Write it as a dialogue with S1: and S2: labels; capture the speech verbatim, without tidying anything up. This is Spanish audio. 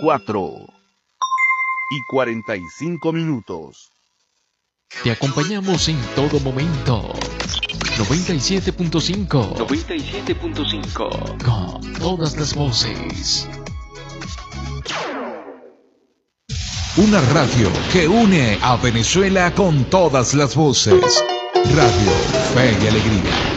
S1: cuatro y cuarenta y cinco minutos.
S2: Te acompañamos en todo momento. noventa y siete punto cinco. noventa y siete punto cinco. Con todas las voces.
S3: Una radio que une a Venezuela con todas las voces. Radio Fe y Alegría.